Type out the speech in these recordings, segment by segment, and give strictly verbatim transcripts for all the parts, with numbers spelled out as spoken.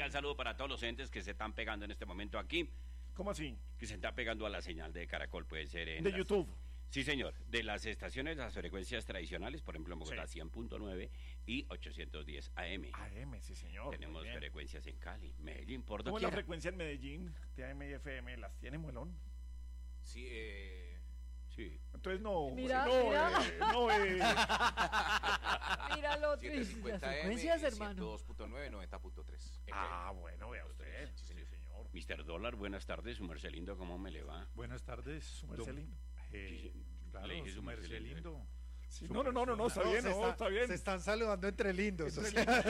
cordial saludo para todos los entes que se están pegando en este momento aquí. ¿Cómo así? Que se están pegando a la señal de Caracol, puede ser en de las... YouTube. Sí, señor. De las estaciones, las frecuencias tradicionales, por ejemplo, en Bogotá sí. cien punto nueve y ochocientos diez A M. A M, sí, señor. Tenemos frecuencias en Cali, Medellín, por doquiera. ¿Cómo es la frecuencia en Medellín de A M y F M? ¿Las tiene, Muelón? Sí, eh... Sí. Entonces no, mira, no, mira. Eh, no, eh. Mira lo otro, las frecuencias, hermano. ciento dos punto nueve, noventa punto tres. Ah, bueno, vea usted. Sí, señor. mister Dólar, buenas tardes, su merced lindo, ¿cómo me le va? Buenas tardes, su merced lindo. Eh, claro, le dije su merced lindo. Sí, no, no, no, no, no, está no, bien, no, está, está bien. Se están saludando entre lindos. Entre o sea.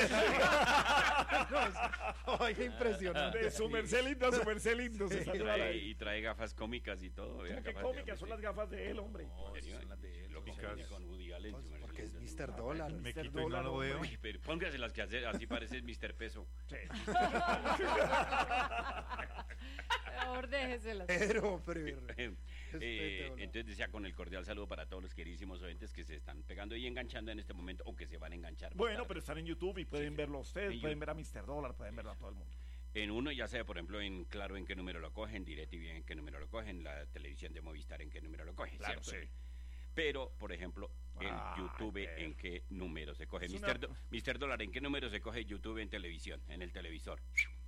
no, oiga, impresionante. De su merced lindo a su merced lindo. Se y, trae, y trae gafas cómicas y todo. ¿Cómo que cómicas? Son las gafas de él, hombre. No, son las de él. Lo que se con Woody Allen. Pues, porque es mister Dólar. Me mister quito y no lo veo. Uy, pero póngase las que hace, así parece mister Peso. Sí. Mejor déjeselas. Pero, pero... Eh, entonces decía con el cordial saludo para todos los queridísimos oyentes que se están pegando y enganchando en este momento o que se van a enganchar. Bueno, pero están en YouTube y pueden sí, verlo a ustedes, pueden YouTube. ver a mister Dólar, pueden verlo a todo el mundo. En uno ya sea, por ejemplo, en Claro en qué número lo cogen, DirecTV en qué número lo cogen, la televisión de Movistar en qué número lo cogen, claro, ¿cierto? Sí. Pero, por ejemplo, en ah, YouTube pero... en qué número se coge. Es mister una... Do mister Dólar, ¿en qué número se coge YouTube en televisión, en el televisor?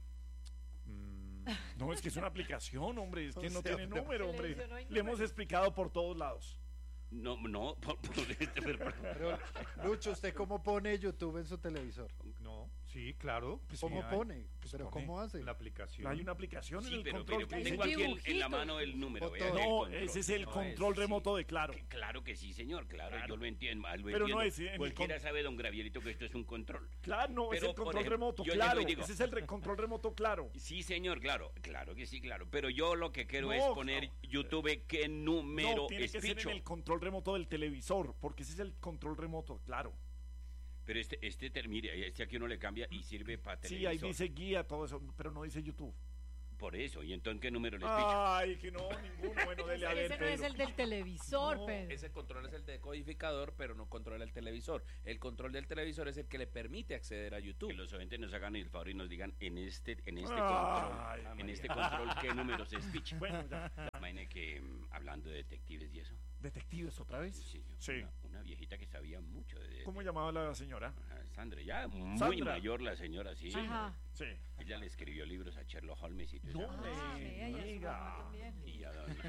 No, es que es una aplicación, hombre, es que no, no tiene no. número, hombre. No Le hemos explicado por todos lados. No, no, por, por este, pero, pero, Lucho, ¿usted cómo pone YouTube en su televisor? No, sí, claro. Pues ¿Cómo sí, pone? Pues ¿Pero pone. cómo hace? La aplicación. Hay una aplicación sí, en el pero, control. Pero, que tengo dice... aquí en, en la mano el número. Vea, no, el ese es el no control es, remoto sí. de Claro. Que, claro que sí, señor, claro, claro. Yo lo entiendo. Lo pero entiendo. no es... En Cualquiera el con... sabe, don Gravierito, que esto es un control. Claro, no, pero, es el control ejemplo, remoto, yo claro. Digo, ese es el control remoto, claro. Sí, señor, claro, claro que sí, claro. Pero yo lo que quiero no, es poner no. YouTube qué número no, tiene es que picho. ser en el control remoto del televisor, porque ese es el control remoto, claro. Pero este, este, mire, este aquí uno le cambia y sirve para televisor. Sí, ahí dice guía, todo eso, pero no dice YouTube. Por eso, ¿y entonces qué número les picho? Ay, que no, ninguno, bueno, dele a ver, ese no es el del televisor, no, Pedro. Ese control es el decodificador, pero no controla el televisor. El control del televisor es el que le permite acceder a YouTube. Que los oyentes nos hagan el favor y nos digan en este, en este Ay, control, en este control qué números es picho. Bueno, ya, ya. Imagine que um, hablando de detectives y eso. ¿Detectives otra vez? Sí, señor. Sí. Una, una viejita que sabía mucho de... de ¿Cómo de, llamaba la señora? Uh, Sandra, ya muy Sandra. mayor la señora, sí. Ajá. Sí. Ella le escribió libros a Sherlock Holmes y todo No, eso. Ah, vea, y a su mamá también. Y a don...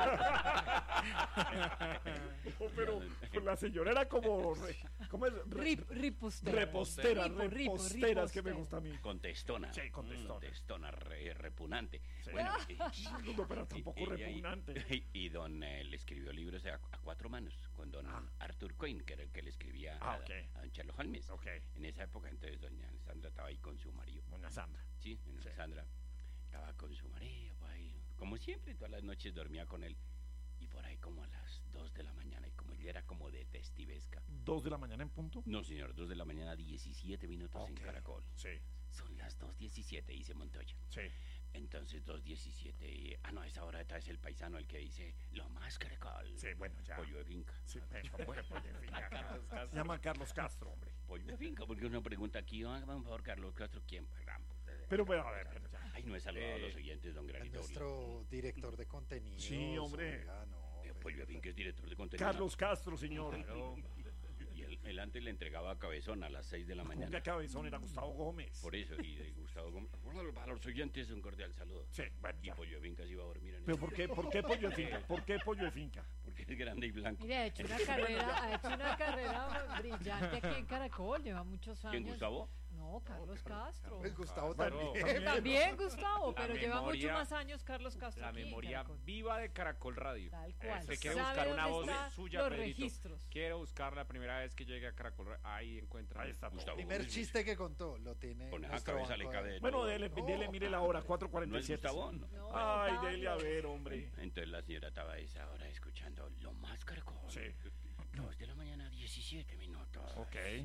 No, pero pues, la señora era como... Re, ¿Cómo es? Re, Rip, ripostera. Repostera, Ripo, ripo, repostera, es que me ripostera. gusta a mí. Contestona. Sí, contestona. Contestona, re, repugnante. Sí. Bueno, No, pero tampoco y, repugnante. Y, y, y don eh, le escribió libros a, a cuatro manos con don ah. Arthur Coyne, que era el que le escribía ah, a, okay. a don Sherlock Holmes. Okay. En esa época, entonces, doña Sandra estaba ahí con su marido. Doña Sandra. Sí, doña sí. Sandra estaba con su marido, pues, ahí, como siempre, todas las noches dormía con él. Y por ahí como a las dos de la mañana, y como ella era como detectivesca. ¿Dos de la mañana en punto? No, señor, dos de la mañana, diecisiete minutos okay. en Caracol. Sí. Son las dos diecisiete, dice Montoya. Sí. Entonces, dos diecisiete, ah, no, a esa hora está es el paisano el que dice, lo más Caracol. Sí, bueno, ya. Pollo de finca. Sí, bueno, pollo de finca. Carlos Castro. Se llama Carlos Castro, hombre. Pollo de finca, porque uno pregunta aquí, ah, por favor, Carlos Castro, ¿quién? Pero, bueno, a ver, pero ya. Ay, no he saludado eh, a los oyentes, don Granito. Nuestro director de contenido. Sí, hombre. Oiga, no, eh, Pollo de finca es director de contenido. Carlos Castro, señor. Claro. Y él, él antes le entregaba a Cabezón a las seis de la mañana. ¿Cómo que Cabezón? Era Gustavo Gómez. Por eso, y de Gustavo Gómez. Bueno, para los oyentes, un cordial saludo. Sí, bueno, y ya. Pollo de Finca se iba a dormir en ¿Pero el... por qué, por qué Pollo de Finca? ¿Por qué Pollo de Finca? Porque es grande y blanco. Mire, ha hecho una carrera, ha hecho una carrera brillante aquí en Caracol, lleva muchos años. ¿Quién, Gustavo? No, Carlos Castro. Pues Gustavo bueno, también. también. También Gustavo, pero La lleva memoria, mucho más años Carlos Castro. La aquí en memoria Caracol. viva de Caracol Radio. Tal cual. Usted quiere ¿Sabe buscar una dónde voz están suya, los Pedrito. registros? Quiero buscar la primera vez que llegue a Caracol Radio. Ahí encuentra. Ahí está. Gustavo. El primer chiste que contó lo tiene. Con esa nuestro cabeza le banco cabe... de- Bueno, no, dele, no, dele, mire la hora, cuatro cuarenta ¿No y es siete. Gustavo? No. No, Ay, Pablo. dele a ver, hombre. Entonces la señora estaba a esa hora escuchando lo más Caracol. Sí. Dos de la mañana, diecisiete minutos. Ok. Y,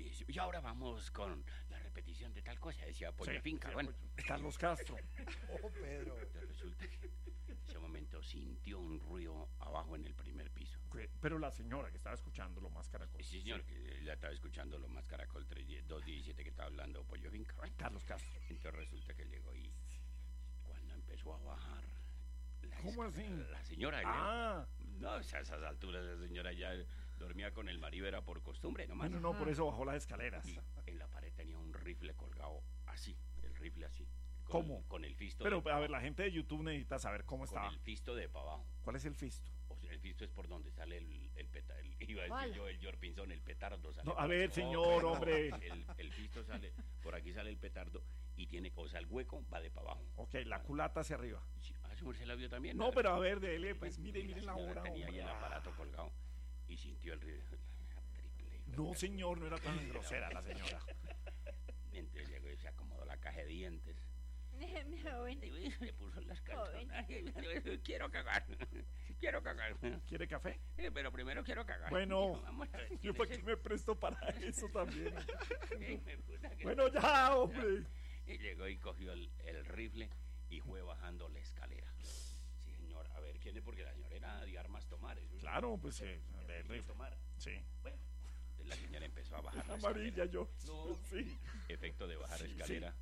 dice, y ahora vamos con la repetición de tal cosa, decía Pollo Sí, Finca. sí, Bueno, Carlos Castro. Oh, Pedro. entonces resulta que en ese momento sintió un ruido abajo en el primer piso. Que- Pero la señora que estaba escuchando lo más caracol. Sí, señor, que ella estaba escuchando lo más Caracol tres diez, dos diecisiete que estaba hablando Pollo Finca. Bueno, Carlos Castro. entonces resulta que llegó y cuando empezó a bajar la, ¿Cómo esca- así? la señora, Ah, no, o sea, a esas alturas la señora ya dormía con el marido, era por costumbre nomás. bueno, no, por eso bajó las escaleras. Y en la pared tenía un rifle colgado así, el rifle así. Con, ¿Cómo? Con el fisto. Pero de, a ver, la gente de YouTube necesita saber cómo con estaba. el fisto de para abajo. ¿Cuál es el fisto? O sea, el fisto es por donde sale el, el petardo. Iba a decir ¿Cuál? yo, el Jorpinson, el petardo sale. No, por a ver, aquí. señor, pero hombre. El, el fisto sale, por aquí sale el petardo y tiene, o sea, el hueco va de para abajo. Ok, la culata hacia arriba. Sí, ah, su merced la vio también. No, pero a ver, dele, pues mire, Y mire la señora hora, tenía ahí hombre. el aparato colgado y sintió el ruido. Triple. No, señor, no era tan grosera la señora. Entonces llegó y se acomodó la caja de dientes. Joven. Y le puso las calzonas. Quiero cagar. Quiero cagar. ¿Quiere café? Eh, Pero primero quiero cagar. Bueno, Dijo, vamos a ver Yo quién para es qué me presto para eso también. el- Ey, me puta que- Bueno, ya, hombre. Y llegó y cogió el, el rifle y fue bajando la escalera. Sí, señor. A ver, ¿quién es? Porque la señora era de armas tomar. Eso es- Claro, pues eh, de del rifle rifle. tomar. Sí. Bueno, entonces la señora empezó a bajar la Amarilla escalera. yo. No. Sí. Efecto de bajar la escalera.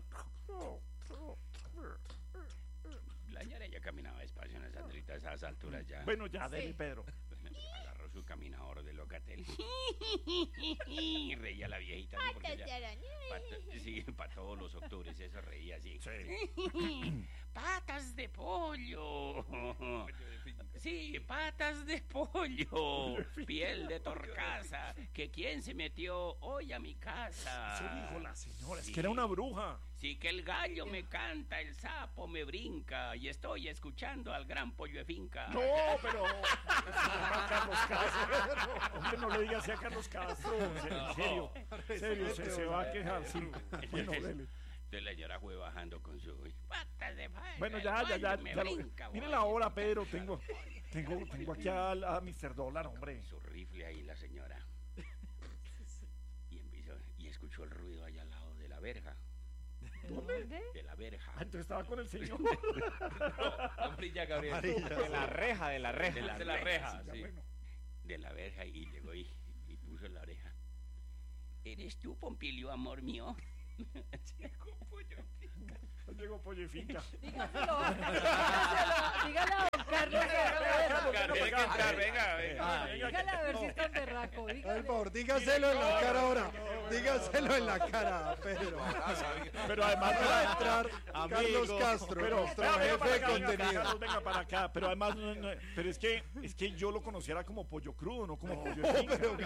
La señora ya caminaba despacio en esas a esas alturas ya. Bueno, ya, dele, Pedro. Agarró su caminador de Locatel y reía la viejita así porque ya para, sí, para todos los octubres eso reía así. Sí. Patas de pollo. Sí, patas de pollo. Piel de torcaza. Que quién se metió hoy a mi casa. Eso dijo la señora, es Sí. que era una bruja. Sí, que el gallo me canta, el sapo me brinca y estoy escuchando al gran pollo de finca. No, pero. Se llama Carlos Castro. Hombre, no le digas así a Carlos Castro. En serio, en serio, se, se va a quejar. Sí. Bueno, dele. Entonces la señora fue bajando con su patas de pollo. Bueno, el ya, ya, ya. gallo me ya lo- brinca, mire voy. la hora, Pedro. Tengo, tengo, tengo aquí a, a mister Dólar, hombre. Su rifle ahí la señora. Y empezó, y escuchó el ruido allá al lado de la verja. ¿Dónde? De la verja. Ah, entonces estaba con el señor. Amarilla, Gabriel. Amarilla. De la reja, de la reja. De la De la reja, Ya, sí. bueno. De la verja y llegó y, y puso la oreja. ¿Eres tú, Pompilio, amor mío? Llegó Pollo y Finca. Dígaselo, dígaselo, dígale a don Carlos. que- Tiene que entrar, venga, venga. Dígale a ver si está berraco. Por Dígale. favor, dígaselo en la cara ahora. Dígaselo en la cara, Pedro. Pero además Va a entrar Carlos Castro, pero nuestro venga, venga jefe para de acá, venga, contenido. Carlos, venga para acá. Pero además, no, no, pero es que, es que yo lo conociera como pollo crudo, no como pollo de finca. Pero-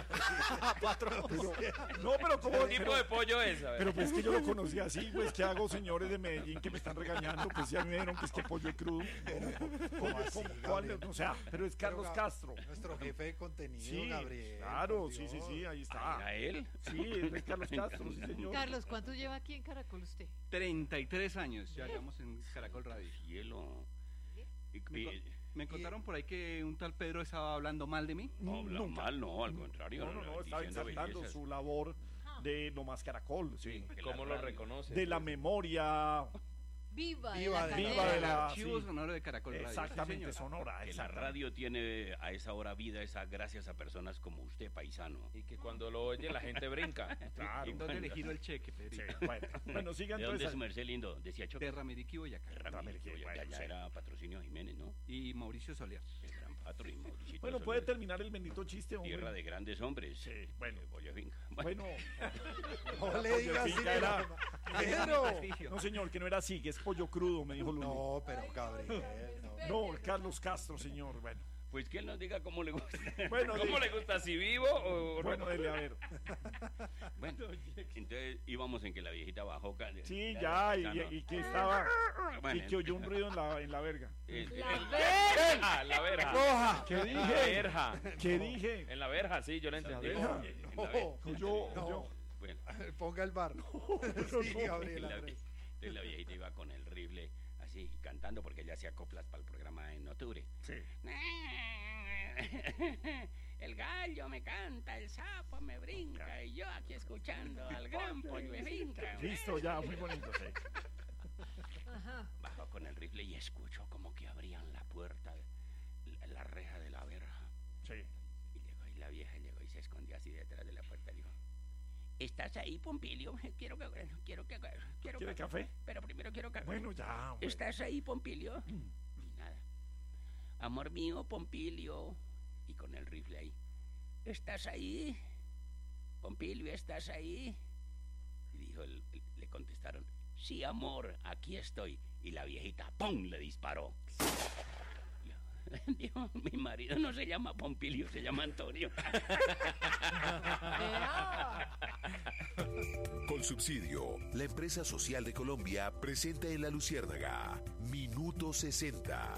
no, pero como ¿Qué tipo pero- de pollo es? A ver. Pero pues que yo lo conocí así, pues ¿qué hago, señores de Medellín que me están regañando? Pues ya me dijeron que es que pollo crudo. ¿Cómo, así, cómo- cuál de- Gabriel? o sea, pero es Carlos Pero, Gab- Castro. Nuestro jefe de contenido, Sí, Gabriel. claro, por sí, sí, Dios. sí, ahí Ah, está. ¿era él? Sí, él es Carlos Castro, sí, señor. Carlos, ¿cuánto lleva aquí en Caracol usted? treinta y tres años, ya llevamos en Caracol Radio. Cielo. Y- Me, y- co- me contaron por ahí que un tal Pedro estaba hablando mal de mí. no, habla Nunca. mal, no, al contrario. No, no, no, está diciendo exaltando bellezas. su labor de lo más caracol, sí. Que ¿Cómo la lo radio- reconoce? De la memoria, Viva, Viva de de- la viva cadena. de la- Archivo sí. sonoro de Caracol Radio. exactamente, Sí, señor. sonora. Que la exactamente. radio tiene a esa hora vida, esa gracias a personas como usted, paisano. Y que cuando lo oye la gente brinca. Claro. ¿En dónde le giro el cheque, Sí, Pedrito? bueno, bueno, sigan ¿De dónde es entonces. su merced lindo? Decía Choque. De Ramiriquí, Boyacá. Ramírez, Ramírez, que bueno, allá sí. era patrocinio Jiménez, ¿no? Y Mauricio Soler. El gran patro y Mauricio. Bueno, puede terminar el bendito chiste, hombre. Tierra de grandes hombres. Sí, bueno. Eh, Pollo Finca. Bueno, No le digas así. Finca era- Pedro. no señor, que no era así, que es pollo crudo, me dijo Luli. No, pero Gabriel, no. No, Carlos Castro, señor, bueno. Pues que él nos diga cómo le gusta. Bueno, ¿Cómo di- le gusta? ¿Si vivo o no? Bueno, dele a ver. Bueno, entonces íbamos en que la viejita bajó. ca- Sí, ya, ya, y, ¿no? y que estaba, Bueno, y que oyó un ruido en la, en la verga. eh, La eh, verga. Ah, la verja. Roja. ¿Qué La dije? verja. ¿Qué dije? En la verja, sí, yo lo entendí. verja. en la ve- Oyó, No. oyó. Bueno, Ponga el bar. Sí, Gabriel. la, Andrés. entonces la viejita iba con el rifle así cantando porque ella hacía coplas para el programa en octubre. Sí. el gallo me canta, el sapo me brinca, y yo aquí escuchando al gran pollo de finca. Listo, ya, muy bonito, sí. Ajá. Bajo con el rifle y escucho como que abrían la puerta, la, la reja de la verja. Sí. Y llegó y la vieja llegó y se escondió así detrás de la puerta y dijo: ¿estás ahí, Pompilio? Quiero que quiero que quiero ¿Quiere café? Pero primero quiero café. Bueno, ya, hombre. ¿Estás ahí, Pompilio? Y nada. Amor mío, Pompilio. Y con el rifle ahí. ¿Estás ahí? Pompilio, ¿estás ahí? Y dijo el, el- le contestaron: sí, amor, aquí estoy. Y la viejita, ¡pum!, le disparó. Dijo: mi marido no se llama Pompilio, se llama Antonio. Vea. Colsubsidio, la empresa social de Colombia, presenta en La Luciérnaga Minuto sesenta.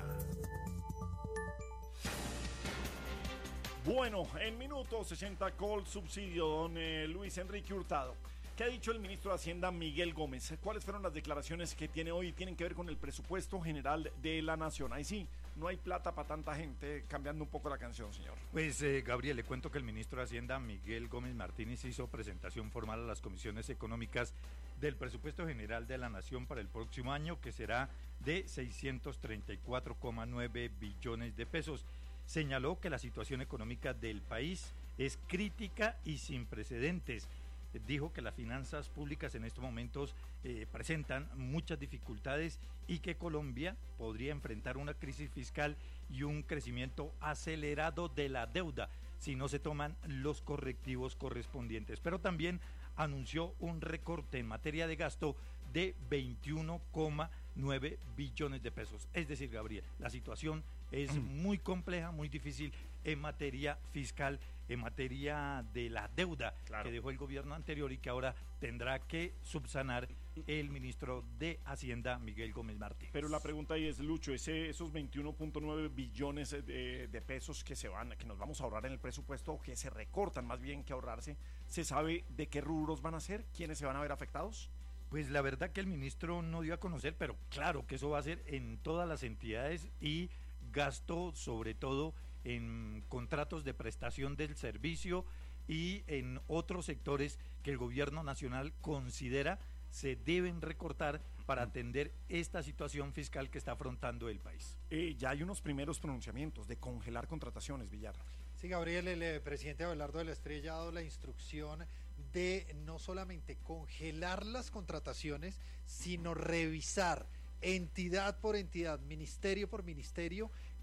Bueno, en minuto sesenta Colsubsidio, don eh, Luis Enrique Hurtado. ¿Qué ha dicho el ministro de Hacienda, Miguel Gómez? ¿Cuáles fueron las declaraciones que tiene hoy? Tienen que ver con el presupuesto general de la nación. Ahí sí, no hay plata para tanta gente, cambiando un poco la canción, señor. Pues, eh, Gabriel, le cuento que el ministro de Hacienda, Miguel Gómez Martínez, hizo presentación formal a las comisiones económicas del presupuesto general de la nación para el próximo año, que será de seiscientos treinta y cuatro coma nueve billones de pesos. Señaló que la situación económica del país es crítica y sin precedentes. Dijo que las finanzas públicas en estos momentos eh, presentan muchas dificultades y que Colombia podría enfrentar una crisis fiscal y un crecimiento acelerado de la deuda si no se toman los correctivos correspondientes. Pero también anunció un recorte en materia de gasto de veintiuno coma nueve billones de pesos. Es decir, Gabriel, la situación es muy compleja, muy difícil en materia fiscal, en materia de la deuda Claro. que dejó el gobierno anterior y que ahora tendrá que subsanar el ministro de Hacienda, Miguel Gómez Martínez. Pero la pregunta ahí es, Lucho, ese, esos veintiuno punto nueve billones de, de pesos que se van, que nos vamos a ahorrar en el presupuesto, o que se recortan más bien que ahorrarse, ¿se sabe de qué rubros van a ser? ¿Quiénes se van a ver afectados? Pues la verdad que el ministro no dio a conocer, pero claro que eso va a ser en todas las entidades y gasto sobre todo en contratos de prestación del servicio y en otros sectores que el gobierno nacional considera se deben recortar para atender esta situación fiscal que está afrontando el país. Eh, ya hay unos primeros pronunciamientos de congelar contrataciones, Villar. Sí, Gabriel, el eh, presidente Abelardo de la Estrella ha dado la instrucción de no solamente congelar las contrataciones, sino revisar entidad por entidad, ministerio por ministerio,